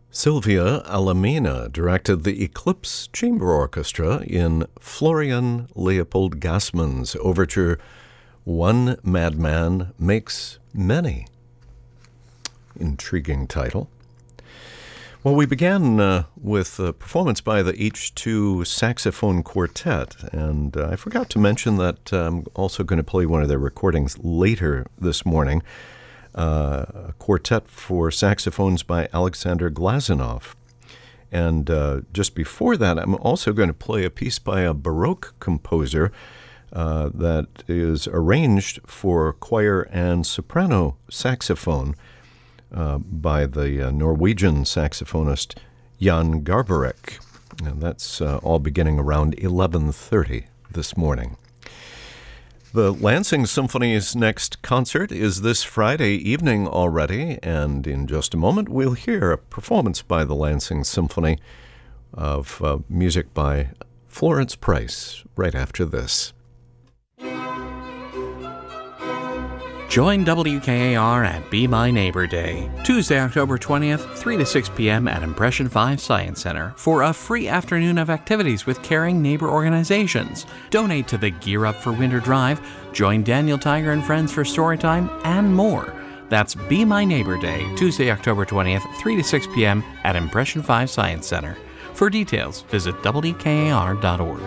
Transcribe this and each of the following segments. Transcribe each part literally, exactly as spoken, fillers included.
Sylvia Alamina directed the Eclipse Chamber Orchestra in Florian Leopold Gassmann's overture, One Madman Makes Many. Intriguing title. Well, we began uh, with a performance by the H two Saxophone Quartet, and uh, I forgot to mention that I'm also going to play one of their recordings later this morning. Uh, a quartet for saxophones by Alexander Glazunov. And uh, just before that, I'm also going to play a piece by a Baroque composer uh, that is arranged for choir and soprano saxophone uh, by the uh, Norwegian saxophonist Jan Garbarek. And that's uh, all beginning around eleven thirty this morning. The Lansing Symphony's next concert is this Friday evening already, and in just a moment we'll hear a performance by the Lansing Symphony of uh, music by Florence Price right after this. Join W K A R at Be My Neighbor Day, Tuesday, October twentieth, three to six p.m. at Impression five Science Center for a free afternoon of activities with caring neighbor organizations. Donate to the Gear Up for Winter Drive, join Daniel Tiger and friends for Storytime, and more. That's Be My Neighbor Day, Tuesday, October twentieth, three to six p.m. at Impression five Science Center. For details, visit W K A R dot org.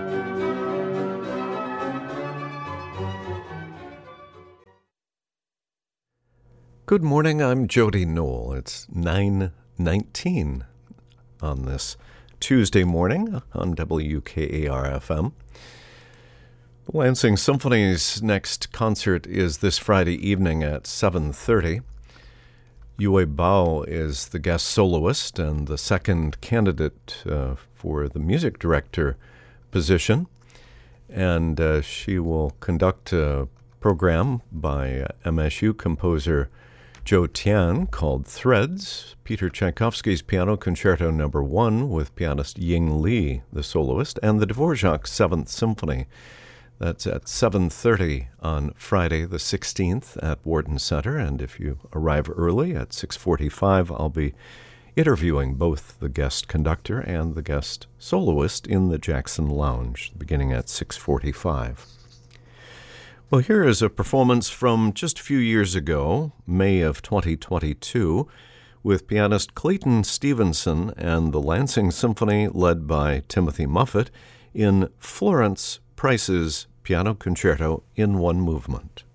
Good morning, I'm Jody Knoll. It's nine nineteen on this Tuesday morning on W K A R F M. The Lansing Symphony's next concert is this Friday evening at seven thirty. Yue Bao is the guest soloist and the second candidate uh, for the music director position, and uh, she will conduct a program by uh, M S U composer Zhou Tian called Threads, Peter Tchaikovsky's Piano Concerto Number One with pianist Ying Li, the soloist, and the Dvorak Seventh Symphony. That's at seven thirty on Friday the sixteenth at Wharton Center, and if you arrive early at six forty-five, I'll be interviewing both the guest conductor and the guest soloist in the Jackson Lounge, beginning at six forty-five. Well, here is a performance from just a few years ago, May of twenty twenty-two, with pianist Clayton Stevenson and the Lansing Symphony led by Timothy Muffet in Florence Price's Piano Concerto in One Movement.